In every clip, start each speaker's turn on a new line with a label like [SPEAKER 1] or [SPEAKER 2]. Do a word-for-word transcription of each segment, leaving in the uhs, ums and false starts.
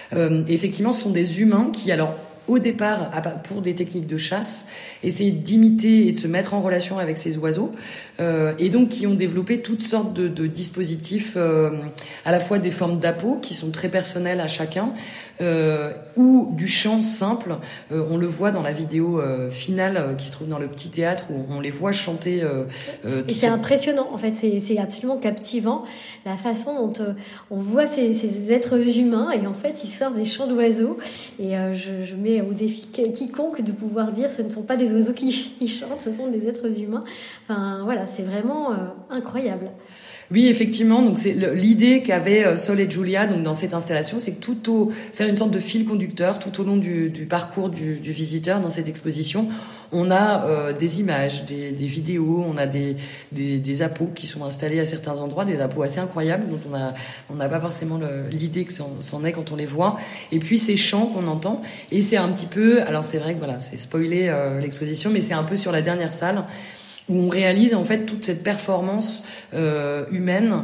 [SPEAKER 1] Euh, effectivement, ce sont des humains qui, alors, au départ, pour des techniques de chasse, essayer d'imiter et de se mettre en relation avec ces oiseaux, euh, et donc qui ont développé toutes sortes de, de dispositifs, euh, à la fois des formes d'appos qui sont très personnelles à chacun, euh, ou du chant simple. Euh, on le voit dans la vidéo euh, finale euh, qui se trouve dans le petit théâtre où on les voit chanter. Euh, euh,
[SPEAKER 2] et c'est cette... impressionnant, en fait, c'est, c'est absolument captivant la façon dont euh, on voit ces, ces êtres humains et en fait ils sortent des chants d'oiseaux et euh, je, je mets au défi quiconque de pouvoir dire ce ne sont pas des oiseaux qui, qui chantent, ce sont des êtres humains. Enfin voilà, c'est vraiment euh, incroyable.
[SPEAKER 1] Oui, effectivement. Donc c'est l'idée qu'avait Sol et Julia donc dans cette installation, c'est que tout au faire une sorte de fil conducteur tout au long du, du parcours du, du visiteur dans cette exposition, on a euh, des images, des, des vidéos, on a des, des, des appos qui sont installés à certains endroits, des appos assez incroyables dont on a on n'a pas forcément le, l'idée que c'en, c'en est quand on les voit. Et puis ces chants qu'on entend, et c'est un petit peu, alors c'est vrai que voilà, c'est spoiler euh, l'exposition, mais c'est un peu sur la dernière salle où on réalise en fait toute cette performance euh, humaine,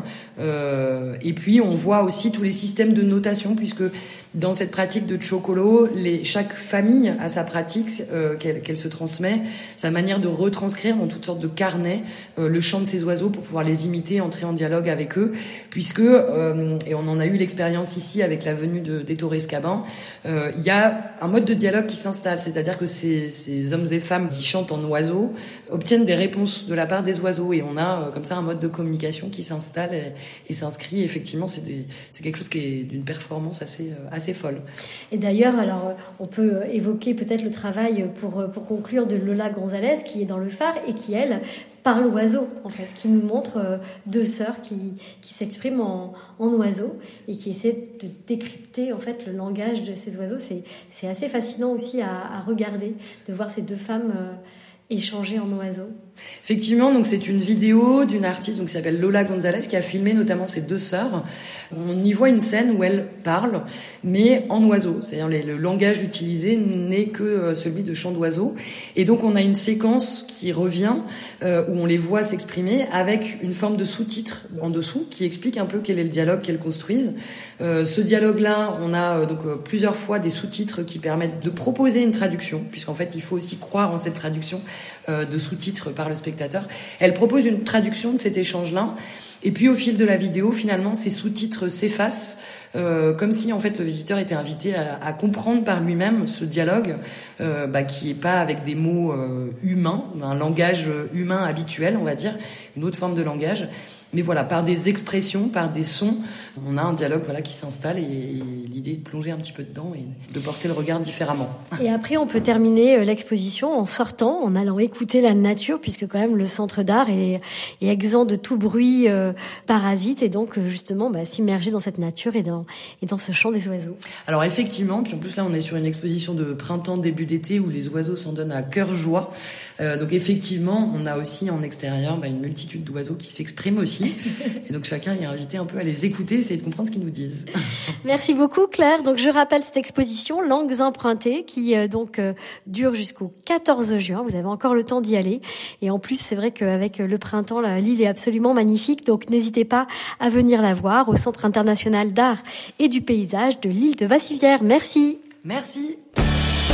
[SPEAKER 1] euh, et puis on voit aussi tous les systèmes de notation, puisque dans cette pratique de Tchokolo, les, chaque famille a sa pratique euh, qu'elle, qu'elle se transmet, sa manière de retranscrire dans toutes sortes de carnets euh, le chant de ces oiseaux pour pouvoir les imiter, entrer en dialogue avec eux, puisque, euh, et on en a eu l'expérience ici avec la venue de, des Torrescabins, euh, il y a un mode de dialogue qui s'installe, c'est-à-dire que ces, ces hommes et femmes qui chantent en oiseaux obtiennent des réponses de la part des oiseaux, et on a euh, comme ça un mode de communication qui s'installe et, et s'inscrit. Effectivement, c'est, des, c'est quelque chose qui est d'une performance assez, euh, assez folle.
[SPEAKER 2] Et d'ailleurs, alors, on peut évoquer peut-être le travail pour, pour conclure de Lola Gonzalez, qui est dans le phare et qui, elle, parle oiseau, en fait, qui nous montre deux sœurs qui, qui s'expriment en, en oiseau et qui essaient de décrypter, en fait, le langage de ces oiseaux. C'est, c'est assez fascinant aussi à, à regarder, de voir ces deux femmes euh, échanger en oiseau.
[SPEAKER 1] Effectivement, donc c'est une vidéo d'une artiste donc qui s'appelle Lola Gonzalez qui a filmé notamment ces deux sœurs. On y voit une scène où elles parlent, mais en oiseau. C'est-à-dire les, le langage utilisé n'est que celui de chant d'oiseau. Et donc on a une séquence qui revient euh, où on les voit s'exprimer avec une forme de sous-titre en dessous qui explique un peu quel est le dialogue qu'elles construisent. Euh, ce dialogue-là, on a euh, donc euh, plusieurs fois des sous-titres qui permettent de proposer une traduction, puisqu'en fait il faut aussi croire en cette traduction euh, de sous-titres par le spectateur. Elle propose une traduction de cet échange-là, et puis au fil de la vidéo, finalement, ces sous-titres s'effacent, euh, comme si en fait le visiteur était invité à, à comprendre par lui-même ce dialogue, euh, bah, qui est pas avec des mots euh, humains, un langage humain habituel, on va dire, une autre forme de langage. Mais voilà, par des expressions, par des sons, on a un dialogue voilà qui s'installe, et, et l'idée est de plonger un petit peu dedans et de porter le regard différemment.
[SPEAKER 2] Et après, on peut terminer l'exposition en sortant, en allant écouter la nature, puisque quand même le centre d'art est, est exempt de tout bruit euh, parasite, et donc justement bah, s'immerger dans cette nature et dans, et dans ce chant des oiseaux.
[SPEAKER 1] Alors effectivement, puis en plus là on est sur une exposition de printemps, début d'été, où les oiseaux s'en donnent à cœur joie. Euh, donc effectivement, on a aussi en extérieur bah, une multitude d'oiseaux qui s'expriment aussi. Et donc chacun est invité un peu à les écouter, essayer de comprendre ce qu'ils nous disent.
[SPEAKER 2] Merci beaucoup Claire. Donc je rappelle cette exposition Langues empruntées qui euh, donc euh, dure jusqu'au quatorze juin. Vous avez encore le temps d'y aller. Et en plus, c'est vrai qu'avec le printemps, la, l'île est absolument magnifique. Donc n'hésitez pas à venir la voir au Centre international d'art et du paysage de l'île de Vassivière. Merci.
[SPEAKER 1] Merci.